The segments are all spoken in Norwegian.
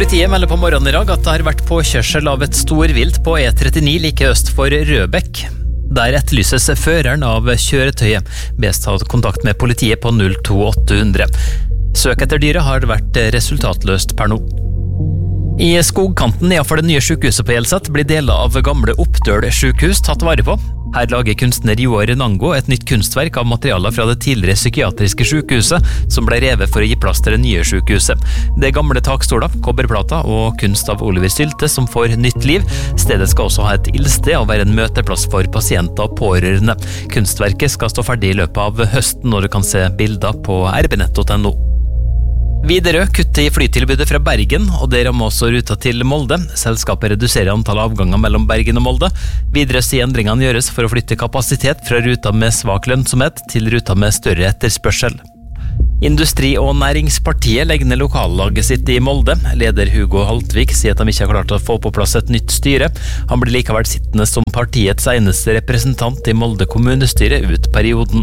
Politiet melder på morgenen I dag at det har vært påkjørsel av et storvilt på E39 like øst for Røbekk. Der etterlyses føreren av kjøretøyet. Best ta kontakt med politiet på 02800. Søk etter dyret har vært resultatløst per nå. I skogkanten nedenfor det nye sykehuset på Hjelset blir deler av gamle Oppdøl sykehus tatt vare på. Her lager kunstner Joar Renango et nytt kunstverk av materialer fra det tidligere psykiatriske sykehuset, som ble revet for å gi plass til det nye sykehuset. Det er gamle takstoler, kobberplater og kunst av Oliver Sylte som får nytt liv. Stedet skal også ha et ildsted og være en møteplass for pasienter og pårørende. Kunstverket skal stå ferdig I løpet av høsten, når du kan se bilder på rbnett.no. Widerøe kutter I flytilbudet fra Bergen, og det rammer også ruta til Molde. Selskapet reduserer antall avganger mellom Bergen og Molde. Videre sier endringene gjøres for å flytte kapasitet fra ruta med svak lønnsomhet til ruta med større etterspørsel. Industri- og Næringspartiet legger ned lokallaget sitt I Molde. Leder Hugo Haltvik sier at de ikke har klart å få på plass et nytt styre. Han blir likevel sittende som partiets eneste representant I Molde kommunestyre ut perioden.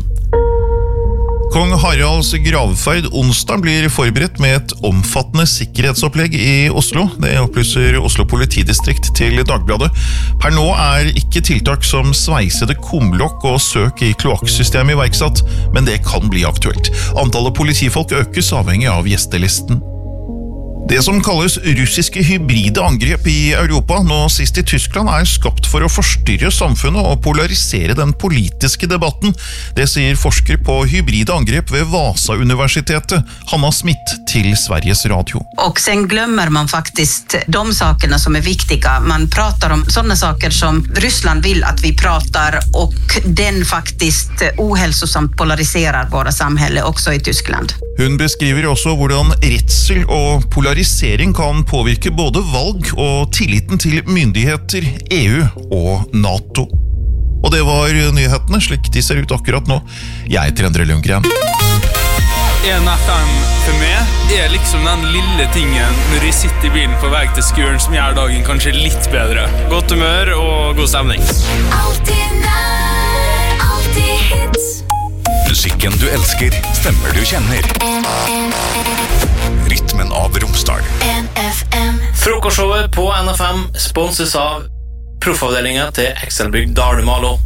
Kong Haralds gravferd onsdag blir forberedt med et omfattende sikkerhetsopplegg I Oslo. Det opplyser Oslo politidistrikt til Dagbladet. Per nå ikke tiltak som sveisede kumlokk og søk I kloakksystemet iverksatt, men det kan bli aktuelt. Antallet politifolk økes avhengig av gjestelisten. Det som kalles russiske hybride angrep I Europa, nå sist I Tyskland, skapt for å forstyrre samfunnet og polarisere den politiske debatten. Det sier forsker på hybride angrep ved Vasa-universitetet, Hanna Smith, til Sveriges Radio. Och sen glömmer man faktiskt de sakerna som viktiga. Man pratar om sådana saker som Ryssland vill att vi pratar, och den faktiskt ohälsosamt polariserar våra samhälle också I Tyskland. Hun beskriver også hvordan redsel og polarisering kan påvirke både valg og tilliten til myndigheter, EU og NATO. Og det var nyhetene, slik de ser ut akkurat nå. Jeg heter Endre Lundgren. 1FM for meg liksom den lille tingen når jeg sitter I bilen på vei til skolen som gjør dagen kanskje litt bedre. Godt humør og god stemning. Alltid nær, alltid hits. Musikken du elsker, stemmer du kjenner. Rytmen av Romsdal. NFM. Frokostshowet på NFM sponses av proffavdelingen til Excelbygg Dalmalo.